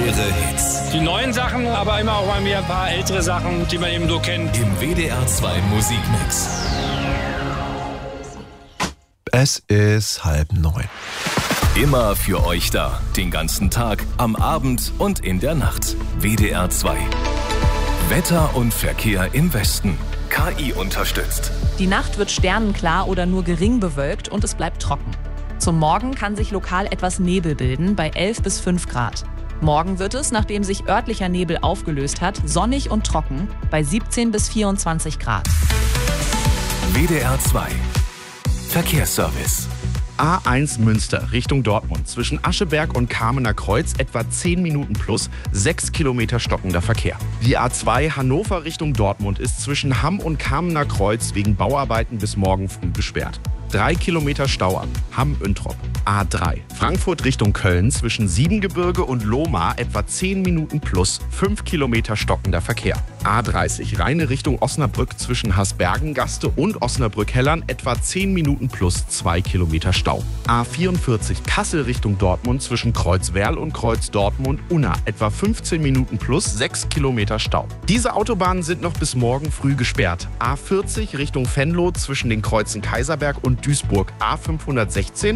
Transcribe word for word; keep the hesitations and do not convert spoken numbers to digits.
Ihre Hits. Die neuen Sachen, aber immer auch mal wieder ein paar ältere Sachen, die man eben so kennt. Im W D R zwei Musikmix. Es ist halb neun. Immer für euch da. Den ganzen Tag, am Abend und in der Nacht. W D R zwei. Wetter und Verkehr im Westen. K I unterstützt. Die Nacht wird sternenklar oder nur gering bewölkt und es bleibt trocken. Zum Morgen kann sich lokal etwas Nebel bilden, bei elf bis fünf Grad. Morgen wird es, nachdem sich örtlicher Nebel aufgelöst hat, sonnig und trocken, bei siebzehn bis vierundzwanzig Grad. W D R zwei. Verkehrsservice. A eins Münster Richtung Dortmund zwischen Ascheberg und Kamener Kreuz etwa zehn Minuten plus, sechs Kilometer stockender Verkehr. Die A zwei Hannover Richtung Dortmund ist zwischen Hamm und Kamener Kreuz wegen Bauarbeiten bis morgen früh gesperrt. Drei Kilometer Stau an Hamm-Üntrop. A drei Frankfurt Richtung Köln zwischen Siebengebirge und Lohmar etwa zehn Minuten plus, fünf Kilometer stockender Verkehr. A dreißig Rheine Richtung Osnabrück zwischen Hasbergengaste und Osnabrück-Hellern etwa zehn Minuten plus, zwei Kilometer Stau. A vierundvierzig Kassel Richtung Dortmund zwischen Kreuzwerl und Kreuz Dortmund-Unna etwa fünfzehn Minuten plus, sechs Kilometer Stau. Diese Autobahnen sind noch bis morgen früh gesperrt. A vierzig Richtung Venlo zwischen den Kreuzen Kaiserberg und Duisburg A fünfhundertsechzehn